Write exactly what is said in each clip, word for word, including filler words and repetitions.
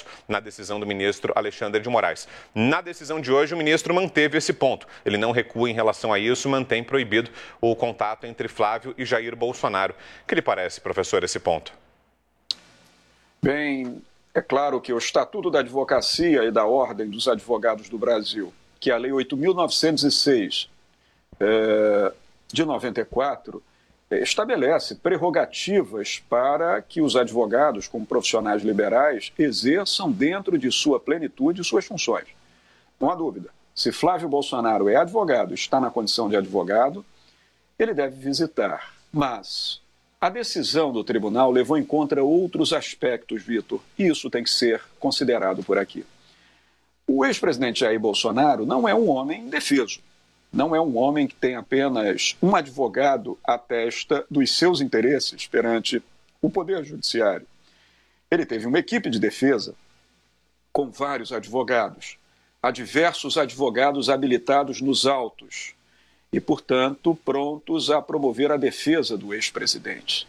regresso na decisão do ministro Alexandre de Moraes. Na decisão de hoje, o ministro manteve esse ponto. Ele não recua em relação a isso, mantém proibido o contato entre Flávio e Jair Bolsonaro. O que lhe parece, professor, esse ponto? Bem, é claro que o Estatuto da Advocacia e da Ordem dos Advogados do Brasil, que é a Lei oito mil novecentos e seis, é, de noventa e quatro, estabelece prerrogativas para que os advogados, como profissionais liberais, exerçam dentro de sua plenitude suas funções. Não há dúvida. Se Flávio Bolsonaro é advogado, está na condição de advogado, ele deve visitar. Mas a decisão do tribunal levou em conta outros aspectos, Vitor, e isso tem que ser considerado por aqui. O ex-presidente Jair Bolsonaro não é um homem indefeso. Não é um homem que tem apenas um advogado à testa dos seus interesses perante o Poder Judiciário. Ele teve uma equipe de defesa com vários advogados. Há diversos advogados habilitados nos autos e, portanto, prontos a promover a defesa do ex-presidente.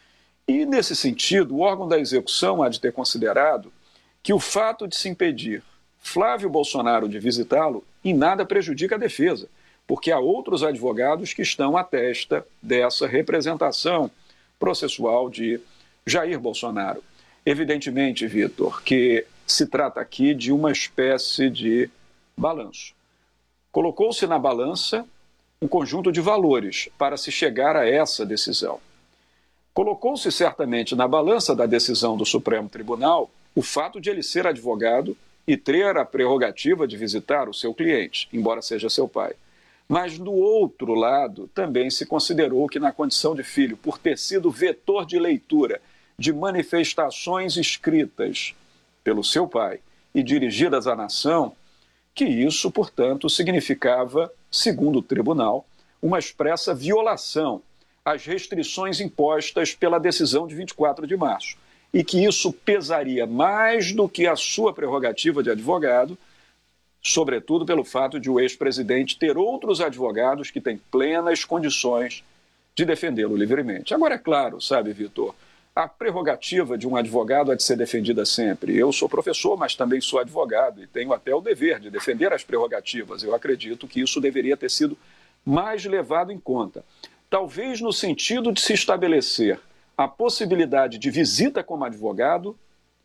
E, nesse sentido, o órgão da execução há de ter considerado que o fato de se impedir Flávio Bolsonaro de visitá-lo em nada prejudica a defesa, porque há outros advogados que estão à testa dessa representação processual de Jair Bolsonaro. Evidentemente, Vitor, que se trata aqui de uma espécie de balanço. Colocou-se na balança um conjunto de valores para se chegar a essa decisão. Colocou-se certamente na balança da decisão do Supremo Tribunal o fato de ele ser advogado e ter a prerrogativa de visitar o seu cliente, embora seja seu pai. Mas, do outro lado, também se considerou que, na condição de filho, por ter sido vetor de leitura de manifestações escritas pelo seu pai e dirigidas à nação, que isso, portanto, significava, segundo o tribunal, uma expressa violação às restrições impostas pela decisão de vinte e quatro de março, e que isso pesaria mais do que a sua prerrogativa de advogado, sobretudo pelo fato de o ex-presidente ter outros advogados que têm plenas condições de defendê-lo livremente. Agora, é claro, sabe, Vitor, a prerrogativa de um advogado há de ser defendida sempre. Eu sou professor, mas também sou advogado e tenho até o dever de defender as prerrogativas. Eu acredito que isso deveria ter sido mais levado em conta. Talvez no sentido de se estabelecer a possibilidade de visita como advogado,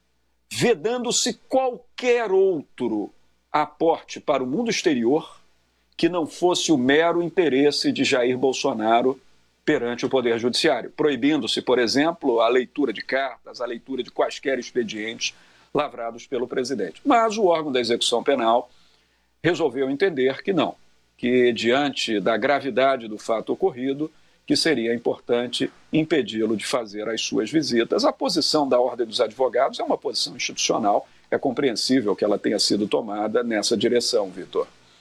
vedando-se qualquer outro aporte para o mundo exterior que não fosse o mero interesse de Jair Bolsonaro perante o Poder Judiciário, proibindo-se, por exemplo, a leitura de cartas, a leitura de quaisquer expedientes lavrados pelo presidente. Mas o órgão da execução penal resolveu entender que não, que diante da gravidade do fato ocorrido, que seria importante impedi-lo de fazer as suas visitas. A posição da Ordem dos Advogados é uma posição institucional. É compreensível que ela tenha sido tomada nessa direção, Vitor.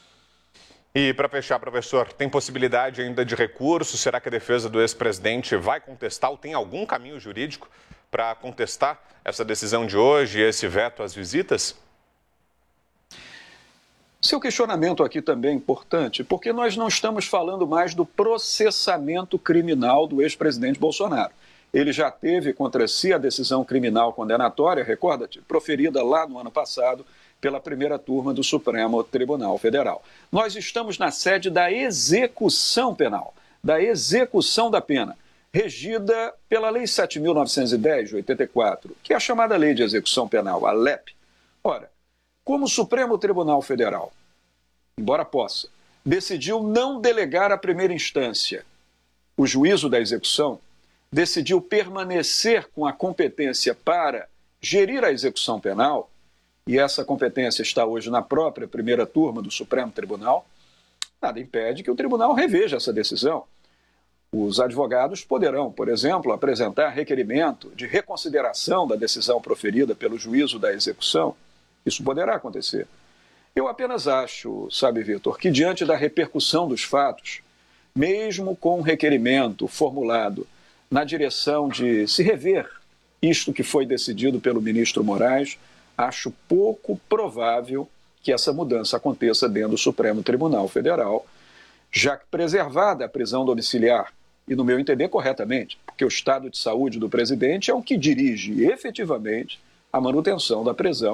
E, para fechar, professor, tem possibilidade ainda de recurso? Será que a defesa do ex-presidente vai contestar ou tem algum caminho jurídico para contestar essa decisão de hoje e esse veto às visitas? Seu questionamento aqui também é importante, porque nós não estamos falando mais do processamento criminal do ex-presidente Bolsonaro. Ele já teve contra si a decisão criminal condenatória, recorda-te, proferida lá no ano passado pela primeira turma do Supremo Tribunal Federal. Nós estamos na sede da execução penal, da execução da pena, regida pela Lei sete mil novecentos e dez, de oitenta e quatro, que é a chamada Lei de Execução Penal, a L E P. Ora, como o Supremo Tribunal Federal, embora possa, decidiu não delegar à primeira instância o juízo da execução, decidiu permanecer com a competência para gerir a execução penal, e essa competência está hoje na própria primeira turma do Supremo Tribunal, nada impede que o tribunal reveja essa decisão. Os advogados poderão, por exemplo, apresentar requerimento de reconsideração da decisão proferida pelo juízo da execução. Isso poderá acontecer. Eu apenas acho, sabe, Vitor, que diante da repercussão dos fatos, mesmo com um requerimento formulado na direção de se rever isto que foi decidido pelo ministro Moraes, acho pouco provável que essa mudança aconteça dentro do Supremo Tribunal Federal, já que preservada a prisão domiciliar, e no meu entender corretamente, porque o estado de saúde do presidente é o que dirige efetivamente a manutenção da prisão